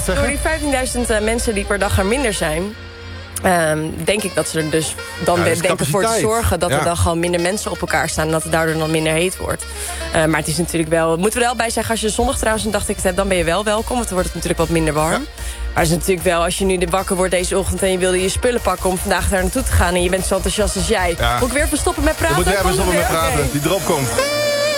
zeggen? Door die 15.000 mensen die per dag er minder zijn... denk ik dat ze er dus dan denken voor te zorgen... dat er dan gewoon minder mensen op elkaar staan... en dat het daardoor dan minder heet wordt. Maar het is natuurlijk wel... moeten we er wel bij zeggen, als je zondag trouwens een dagticket hebt... dan ben je wel welkom, want dan wordt het natuurlijk wat minder warm. Ja. Maar het is natuurlijk wel, als je nu wakker wordt deze ochtend... en je wilde je spullen pakken om vandaag daar naartoe te gaan... en je bent zo enthousiast als jij. Moet ik weer verstoppen met praten? Moet jij even stoppen met praten, die drop komt.